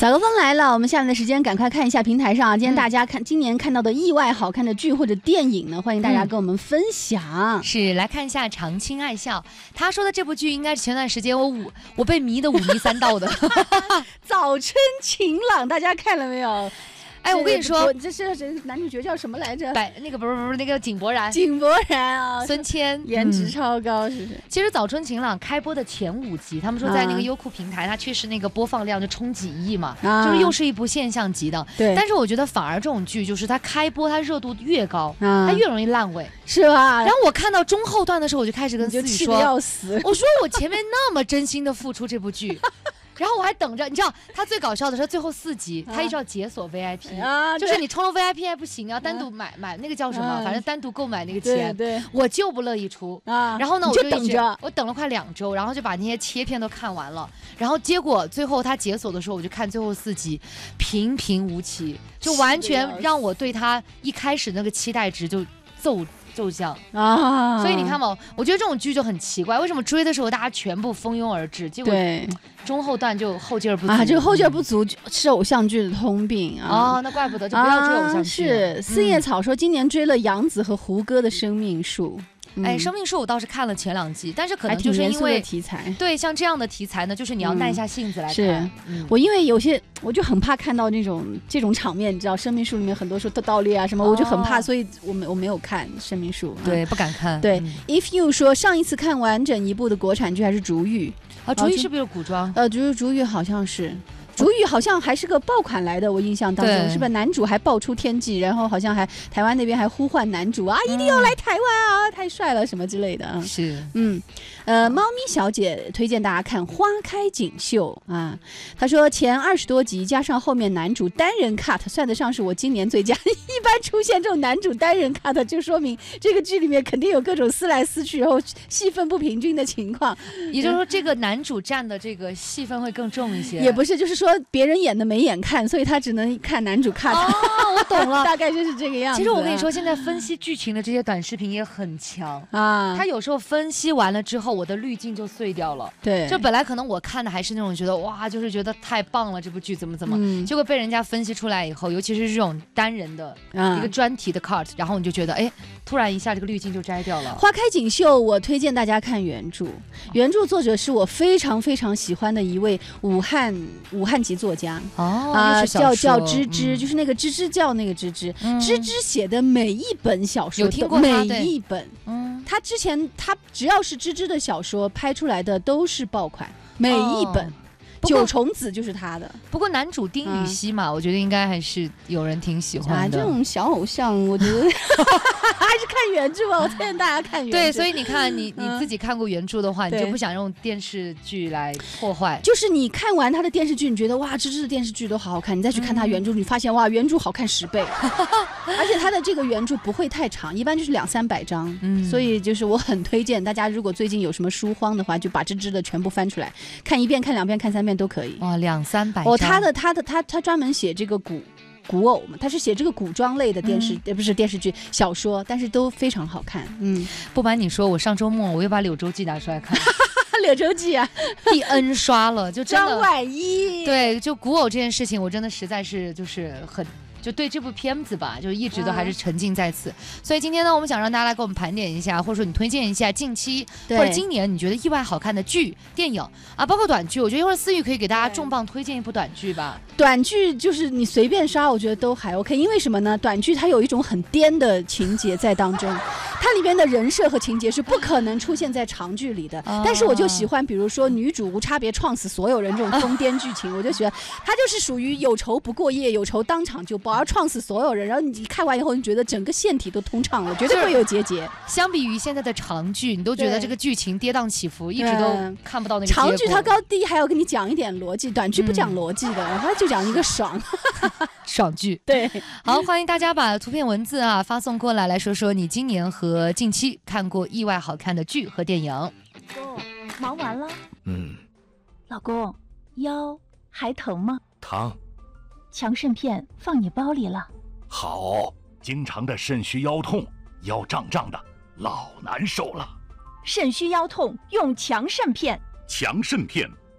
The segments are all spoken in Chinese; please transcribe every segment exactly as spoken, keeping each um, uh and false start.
早高峰来了，我们下面的时间赶快看一下平台上啊，今天大家看、嗯、今年看到的意外好看的剧或者电影呢，欢迎大家跟我们分享。嗯、 是来看一下常青爱笑，他说的这部剧应该是前段时间我五我被迷的五迷三道的。 早春晴朗，大家看了没有？ 哎，我跟你说， 这是这男主角叫什么来着？ 百那个不是不是那个井柏然， 井柏然啊， 孙谦， 颜值超高，是不是？ 其实《早春晴朗》开播的前五集，他们说在那个优酷平台，它确实那个播放量就冲几亿嘛，啊、就是又是一部现象级的。 对。 但是我觉得反而这种剧，就是它开播，它热度越高，啊、它越容易烂尾， 是吧？ 然后我看到中后段的时候，我就开始跟思雨说， 要死！ 我说我前面那么真心的付出这部剧。然后我还等着，你知道他最搞笑的是最后四集，他一直要解锁 V I P，、啊、就是你充了 V I P 还不行，要单独买、啊、买那个叫什么、啊，反正单独购买那个钱， 对对我就不乐意出啊。 然后呢，我就等着， 我等了快两周，然后就把那些切片都看完了。然后结果最后他解锁的时候，我就看最后四集，平平无奇，就完全让我对他一开始那个期待值就骤。骤降啊！所以你看嘛，我觉得这种剧就很奇怪，为什么追的时候大家全部蜂拥而至，结果中后段就后劲儿不足啊？这个后劲儿不足是偶像剧的通病啊！ 哦，那怪不得就不要追偶像剧、 啊。是四叶草说今年追了杨紫和胡歌的《生命树》。 嗯、哎，生命树我倒是看了前两集，但是可能就是因为题材， 对像这样的题材呢，就是你要耐下性子来看。 是、嗯，我因为有些我就很怕看到那种这种场面，你知道，生命树里面很多说盗猎啊什么，哦、我就很怕，所以我没我没有看生命树。 对，嗯、不敢看。 对、 嗯、 ，If you 说上一次看完整一部的国产剧还是《竹玉》 啊，《竹玉》是不是有古装？ 呃，竹竹玉好像是。竹玉好像还是个爆款来的，我印象当中是不是男主还爆出天际，然后好像还台湾那边还呼唤男主啊，一定要来台湾啊，太帅了什么之类的啊。 是， 嗯，呃，猫咪小姐推荐大家看《花开锦绣》啊，她说前二十多集加上后面男主单人 cut， 算得上是我今年最佳。一般出现这种男主单人 cut， 就说明这个剧里面肯定有各种撕来撕去，然后戏份不平均的情况。 也就是说，这个男主占的这个戏份会更重一些。 也不是，就是说。说别人演的没眼看，所以他只能看男主看。 哦，我懂了， 大概就是这个样子。 其实我跟你说，现在分析剧情的这些短视频也很强啊。 他有时候分析完了之后，我的滤镜就碎掉了。 对， 就本来可能我看的还是那种觉得哇，就是觉得太棒了，这部剧怎么怎么，嗯、结果被人家分析出来以后，尤其是这种单人的一个专题的 cut，、嗯、然后你就觉得哎，突然一下这个滤镜就摘掉了。 花开锦绣，我推荐大家看原著，原著作者是我非常非常喜欢的一位武汉武汉。汉籍作家哦， 啊、呃，叫叫芝芝、 嗯， 就是那个吱吱叫那个芝芝， 嗯、 芝芝写的每一本小说， 有听过每一本， 嗯， 他之前他只要是芝芝的小说拍出来的都是爆款，每一本。哦九重子就是他的， 不过男主丁禹兮嘛、嗯，我觉得应该还是有人挺喜欢的。 啊、这种小偶像，我觉得还是看原著吧。我推荐大家看原著。 对，所以你看，你你自己看过原著的话，嗯、你就不想用电视剧来破坏。 就是你看完他的电视剧，你觉得哇，芝芝的电视剧都好好看，你再去看他原著，嗯、你发现哇，原著好看十倍，而且他的这个原著不会太长，一般就是两三百章。嗯，所以就是我很推荐大家，如果最近有什么书荒的话，就把芝芝的全部翻出来看一遍、看两遍、看三遍。都可以哇，两三百哦， 他的他的他他专门写这个古古偶嘛，他是写这个古装类的电视，呃、嗯、不是电视剧小说，但是都非常好看。嗯， 不瞒你说，我上周末我又把《柳州记》拿出来看， 《柳州记》啊， 第 N 刷了，就真的。 张晚意， 对，就古偶这件事情，我真的实在是就是很。就对这部片子吧，就一直都还是沉浸在此、嗯、所以今天呢，我们想让大家来给我们盘点一下，或者说你推荐一下近期或者今年你觉得意外好看的剧、电影啊，包括短剧。我觉得一会儿思雨可以给大家重磅推荐一部短剧吧。 短剧就是你随便刷，我觉得都还 OK。因为什么呢？短剧它有一种很颠的情节在当中，它里边的人设和情节是不可能出现在长剧里的。啊、但是我就喜欢，比如说女主无差别撞死所有人这种疯癫剧情，啊、我就觉得它就是属于有仇不过夜，有仇当场就爆。而撞死所有人，然后你看完以后，你觉得整个腺体都通畅了，绝对会有结节。 相比于现在的长剧，你都觉得这个剧情跌宕起伏，一直都看不到那个结果。 长剧它高低还要跟你讲一点逻辑，短剧不讲逻辑的，它、嗯、就讲一个爽爽剧。 对， 好，欢迎大家把图片文字啊发送过来，来说说你今年和近期看过意外好看的剧和电影。 公，忙完了？ 嗯。 老公，腰还疼吗？ 疼。 强肾片放你包里了。 好，经常的肾虚腰痛，腰胀胀的，老难受了。 肾虚腰痛用强肾片。 强肾片，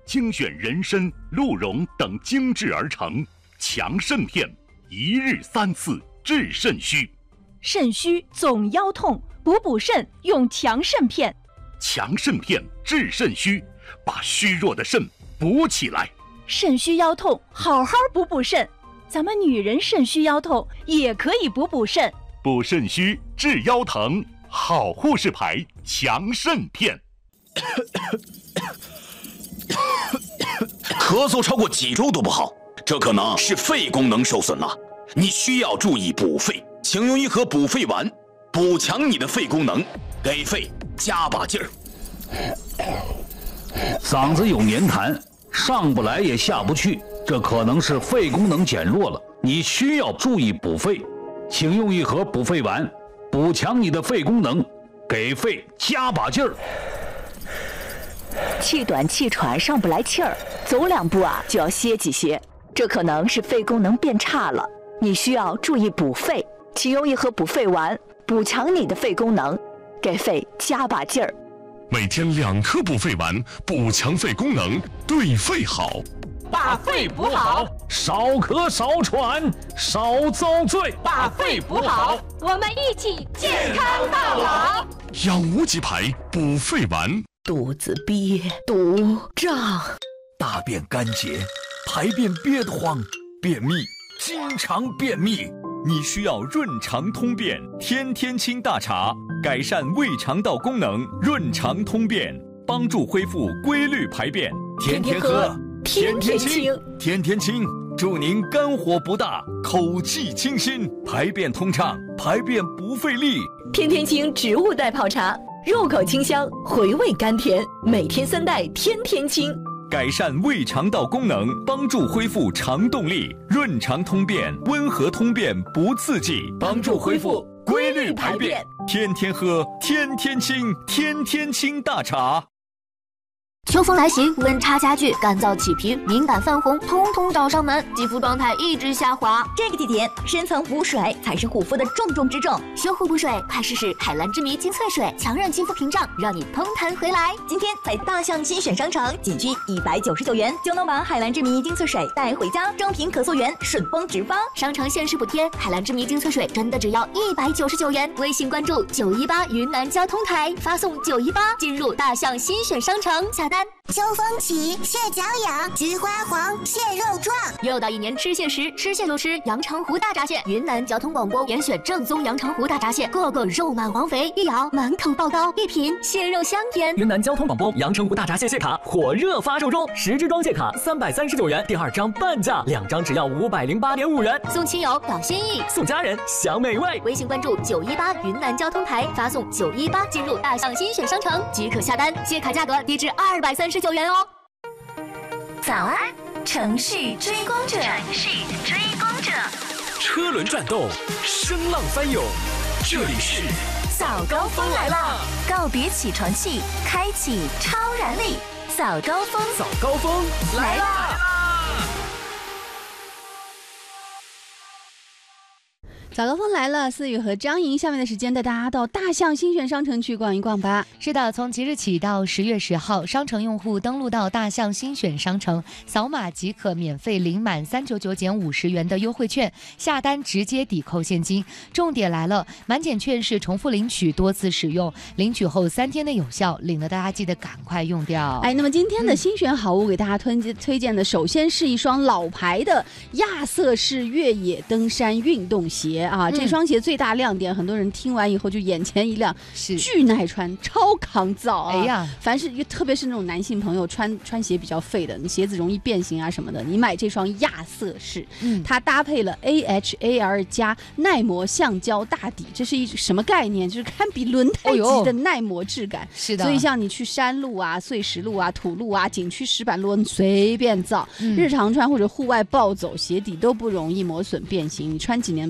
精选人参、鹿茸等精制而成，强肾片，一日三次治肾虚。 肾虚总腰痛，补补肾用强肾片。 强肾片治肾虚，把虚弱的肾补起来。 肾虚腰痛，好好补补肾。咱们女人肾虚腰痛也可以补补肾。 补肾虚治腰疼，好护士牌强肾片。 咳嗽超过几周都不好，这可能是肺功能受损了。你需要注意补肺，请用一盒补肺丸，补强你的肺功能，给肺加把劲儿。 嗓子有黏痰，上不来也下不去，这可能是肺功能减弱了。你需要注意补肺，请用一盒补肺丸，补强你的肺功能，给肺加把劲儿。 气短气喘上不来气儿，走两步啊就要歇几歇，这可能是肺功能变差了。你需要注意补肺，请用一盒补肺丸，补强你的肺功能，给肺加把劲儿。 每天两颗补肺丸，补强肺功能，对肺好。 把肺补好， 少咳少喘少遭罪。 把肺补好，我们一起健康到老。 养无极牌补肺丸。 肚子憋、肚胀，大便干结，排便憋得慌，便秘，经常便秘，你需要润肠通便天天清大茶，改善胃肠道功能，润肠通便，帮助恢复规律排便。天天喝，天天清，天天清，祝您肝火不大，口气清新，排便通畅，排便不费力。 天天清植物代泡茶。入口清香，回味甘甜，每天三袋，天天清， 改善胃肠道功能，帮助恢复肠动力，润肠通便，温和通便不刺激，帮助恢复规律排便。天天喝，天天清，天天清大茶。 秋风来袭，温差加剧，干燥起皮，敏感泛红，通通找上门，肌肤状态一直下滑。 这个季节，深层补水才是护肤的重中之重。 修护补水，快试试海蓝之谜精粹水，强韧肌肤屏障，让你通弹回来。 今天在大象新选商城，仅需一百九十九元就能把海蓝之谜精粹水带回家，正品可溯源，顺丰直发。 商城限时补贴，海蓝之谜精粹水真的只要一百九十九元。微信关注九一八云南交通台，发送九一八进入大象新选商城下单。 秋风起，蟹脚痒，菊花黄，蟹肉壮。 又到一年吃蟹时，吃蟹就吃阳澄湖大闸蟹。云南交通广播严选正宗阳澄湖大闸蟹，个个肉满黄肥，一咬满口爆膏，一品蟹肉香甜。 云南交通广播阳澄湖大闸蟹蟹卡火热发售中，十支装蟹卡三百三十九元，第二张半价，两张只要五百零八点五元。 送亲友表心意， 送家人享美味。 微信关注九一八云南交通台，发送九一八进入大象新选商城即可下单，蟹卡价格低至二百三十九元哦。 早安，城市追光者，城市追光者， 车轮转动，声浪翻涌，这里是早高峰来了，告别起床气，开启超燃力，早高峰， 早高峰来啦！ 早高峰来了，思雨和张莹，下面的时间带大家到大象新选商城去逛一逛吧。 是的，从即日起到十月十号，商城用户登录到大象新选商城，扫码即可免费领满三九九减五十元的优惠券，下单直接抵扣现金。重点来了，满减券是重复领取，多次使用，领取后三天内有效，领了大家记得赶快用掉。 哎，那么今天的新选好物给大家推荐推荐的，首先是一双老牌的亚瑟士越野登山运动鞋。啊，这双鞋最大亮点，很多人听完以后就眼前一亮， 是巨耐穿，超抗造啊！ 哎呀， 凡是特别是那种男性朋友穿穿鞋比较废的，你鞋子容易变形啊什么的，你买这双亚瑟士，嗯，它搭配了 A H A R 加耐磨橡胶大底，这是一什么概念？就是堪比轮胎级的耐磨质感。 是的， 所以像你去山路啊、碎石路啊、土路啊、景区石板路，你随便造，嗯、日常穿或者户外暴走，鞋底都不容易磨损变形，你穿几年没问题。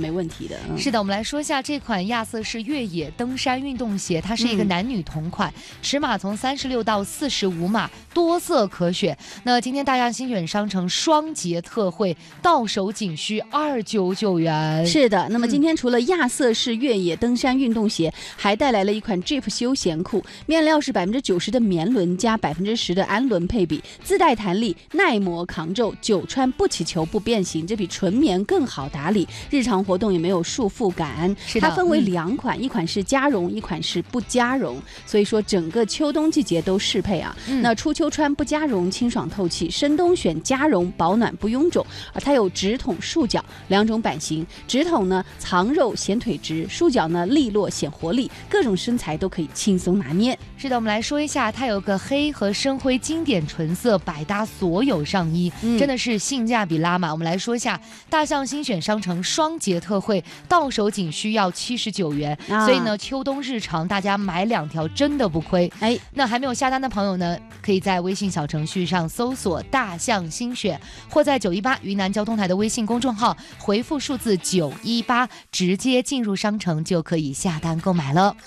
题的。嗯、 是的，我们来说一下这款亚瑟士越野登山运动鞋，它是一个男女同款，嗯、尺码从三十六到四十五码，多色可选。那今天大象新选商城双节特惠，到手仅需二九九元。 是的，那么今天除了亚瑟士越野登山运动鞋，嗯、还带来了一款 Jeep 休闲裤，面料是百分之九十的棉轮加百分之十的氨纶配比，自带弹力，耐磨抗皱，久穿不起球不变形，这比纯棉更好打理，日常活动也没有束缚感。它分为两款，嗯、一款是加绒，一款是不加绒，所以说整个秋冬季节都适配啊。嗯、那初秋穿不加绒，清爽透气；深冬选加绒，保暖不臃肿。而它有直筒、束脚两种版型，直筒呢藏肉显腿直，束脚呢利落显活力，各种身材都可以轻松拿捏。 是的，我们来说一下，它有个黑和深灰经典纯色，百搭所有上衣，嗯、真的是性价比拉满。我们来说一下，大象新选商城双节特惠，到手仅需要七十九元，啊、所以呢，秋冬日常大家买两条真的不亏。哎，那还没有下单的朋友呢，可以在微信小程序上搜索“大象新选”，或在九一八云南交通台的微信公众号回复数字九一八，直接进入商城就可以下单购买了。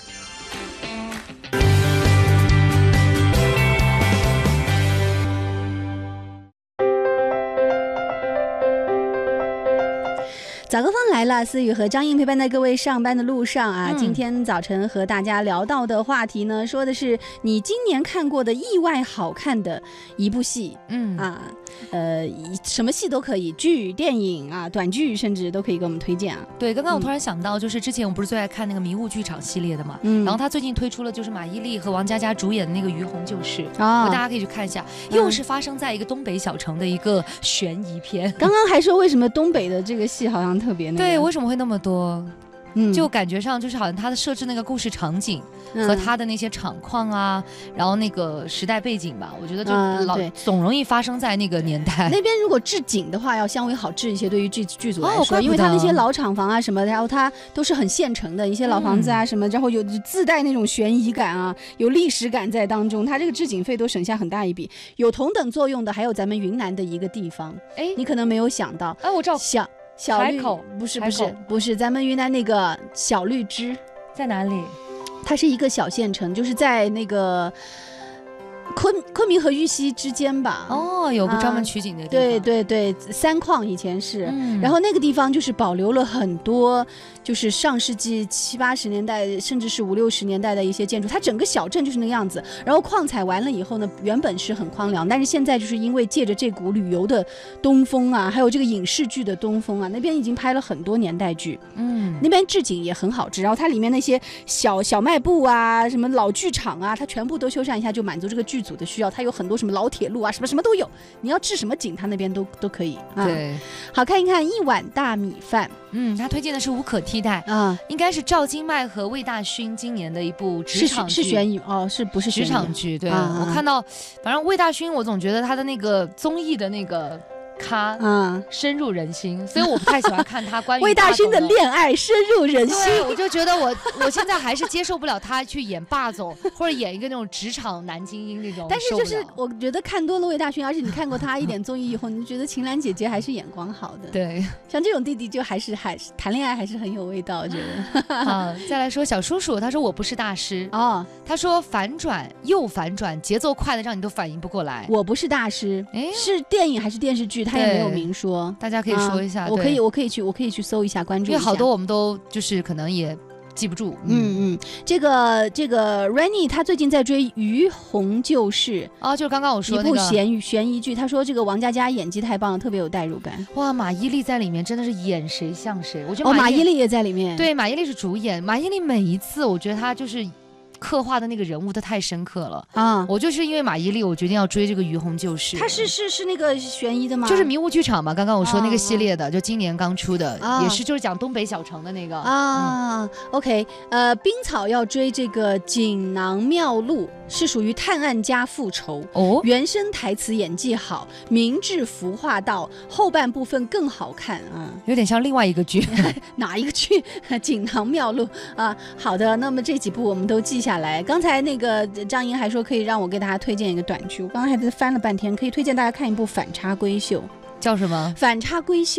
早高峰来了，思雨和张英陪伴在各位上班的路上啊。 嗯、 今天早晨和大家聊到的话题呢，说的是你今年看过的意外好看的一部戏，嗯啊，呃，什么戏都可以，剧、电影啊、短剧，甚至都可以给我们推荐啊。 对，刚刚我突然想到，就是之前我不是最爱看那个迷雾剧场系列的嘛，嗯，然后他最近推出了就是马伊琍和王佳佳主演的那个《于洪救世》，啊，大家可以去看一下，又是发生在一个东北小城的一个悬疑片。 刚刚还说为什么东北的这个戏好像特别那个， 对，为什么会那么多？嗯，就感觉上就是好像他的设置那个故事场景和他的那些厂况啊，嗯、然后那个时代背景吧，我觉得就老、嗯、总容易发生在那个年代。 那边如果置景的话，要相对好置一些，对于剧剧组来说，哦、因为他那些老厂房啊什么，然后它都是很现成的一些老房子啊什么，嗯、然后有自带那种悬疑感啊，有历史感在当中，它这个置景费都省下很大一笔。有同等作用的还有咱们云南的一个地方，哎，你可能没有想到， 哎，我知道， 小。小绿口不是不是不是，咱们云南那个小绿枝在哪里？ 它是一个小县城，就是在那个昆昆明和玉溪之间吧。 哦，有个专门取景的地方。 啊、对对对，三矿以前是、嗯，然后那个地方就是保留了很多，就是上世纪七八十年代，甚至是五六十年代的一些建筑。它整个小镇就是那个样子。然后矿采完了以后呢，原本是很荒凉，但是现在就是因为借着这股旅游的东风啊，还有这个影视剧的东风啊，那边已经拍了很多年代剧。嗯，那边置景也很好置，然后它里面那些小小卖部啊，什么老剧场啊，它全部都修缮一下，就满足这个剧组的需要。它有很多什么老铁路啊，什么什么都有。你要置什么景，它那边都都可以。啊、 对， 好看一看一碗大米饭。 嗯，他推荐的是无可替代啊，应该是赵今麦和魏大勋今年的一部职场剧， 是是悬疑哦，是不是职场剧？对、啊、我看到，反正魏大勋，我总觉得他的那个综艺的那个。咖嗯深入人心，所以我不太喜欢看他关于魏大勋的恋爱深入人心。 对，我就觉得我我现在还是接受不了他去演霸总或者演一个那种职场男精英那种。 但是就是我觉得看多了魏大勋，而且你看过他一点综艺以后，你就觉得秦岚姐姐还是眼光好的。 对， 像这种弟弟就还是还是谈恋爱还是很有味道，我觉得。 啊，再来说小叔叔，他说我不是大师哦，他说反转又反转，节奏快的让你都反应不过来。 我不是大师，哎，是电影还是电视剧？他也没有明说， 大家可以说一下。 啊、我可以，我可以去，我可以去搜一下，关注一下。 因为好多我们都就是可能也记不住。 嗯嗯，这个这个 Rainy 他最近在追《于洪救世》 哦，就是刚刚我说的、那个、一部悬悬疑剧。他说这个王佳佳演技太棒了，特别有代入感。 哇，马伊琍在里面真的是演谁像谁。我觉得哦，马伊琍也在里面。 对，马伊琍是主演。马伊琍每一次，我觉得她就是。刻画的那个人物他太深刻了啊！我就是因为马伊琍，我决定要追这个《于洪救世》。 他是是是那个悬疑的吗？ 就是迷雾剧场嘛，刚刚我说那个系列的，啊、就今年刚出的，啊、也是就是讲东北小城的那个啊。嗯、OK， 呃，冰草要追这个锦囊妙录，是属于探案加复仇哦。原声台词演技好，明智服化道，后半部分更好看啊， 有点像另外一个剧， 哪一个剧？锦囊妙录啊。好的，那么这几部我们都记下。下来，刚才那个张莹还说可以让我给大家推荐一个短剧，我刚才还在翻了半天，可以推荐大家看一部《反差闺秀》， 叫什么？ 反差闺秀。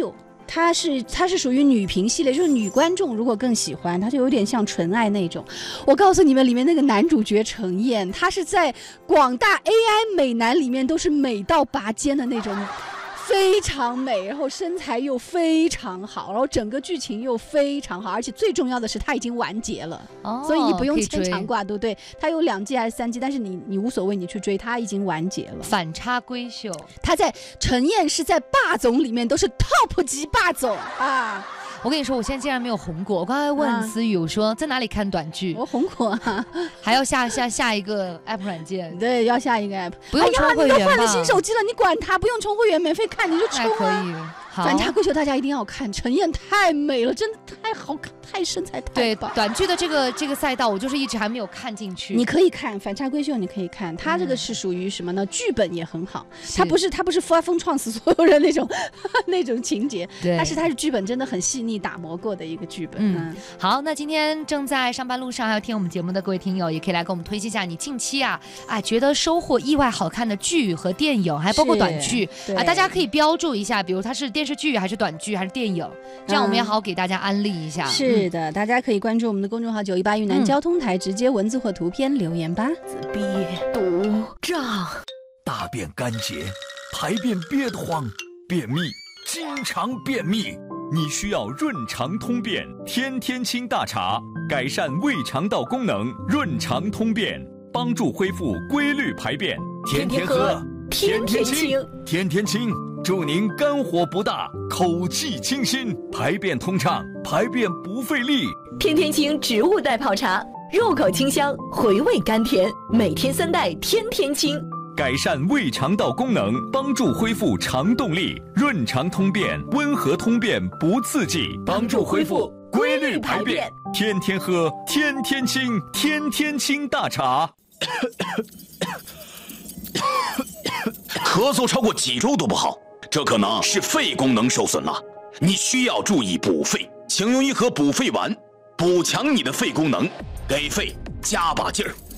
它是它是属于女频系列，就是女观众如果更喜欢，它就有点像纯爱那种。我告诉你们，里面那个男主角程彦，他是在广大 A I 美男里面都是美到拔尖的那种。非常美，然后身材又非常好，然后整个剧情又非常好，而且最重要的是它已经完结了，哦、所以你不用牵肠挂肚，对，它有两季还是三季，但是你你无所谓，你去追，它已经完结了。 反差闺秀， 他在陈燕是在霸总里面都是 top 级霸总啊。 我跟你说，我现在竟然没有红过。我刚才问思雨，我说在哪里看短剧？ 我红过啊， 还要下下下一个 app 软件。 对，要下一个 app。 不用充会员吧？ 哎呀，你都换了新手机了，你管它？不用充会员，免费看你就充啊。 可以。 反差闺秀大家一定要看，陈燕太美了，真的太好看，太身材太对棒。 短剧的这个这个赛道，我就是一直还没有看进去。 你可以看反差闺秀，你可以看，它这个是属于什么呢？剧本也很好，它不是它不是发疯撞死所有人那种那种情节，但是它是剧本真的很细腻打磨过的一个剧本。 嗯，嗯好，那今天正在上班路上还有听我们节目的各位听友，也可以来给我们推荐一下你近期啊啊觉得收获意外好看的剧和电影，还包括短剧啊，大家可以标注一下，比如它是电视剧还是短剧还是电影，这样我们也好给大家安利一下。 嗯、是的，大家可以关注我们的公众号九一八豫南交通台，直接文字或图片留言吧。 憋毒胀， 大便干结，排便憋得慌，便秘，经常便秘，你需要润肠通便天天清大茶，改善胃肠道功能，润肠通便，帮助恢复规律排便。天天喝，天天清，天天清。祝您肝火不大，口气清新，排便通畅，排便不费力。 天天清植物代泡茶，入口清香，回味甘甜，每天三代天天清， 改善胃肠道功能，帮助恢复肠动力，润肠通便，温和通便不刺激，帮助恢复规律排便。天天喝，天天清，天天清大茶。 咳嗽超过几周都不好，这可能是肺功能受损了，你需要注意补肺，请用一盒补肺丸，补强你的肺功能，给肺加把劲儿。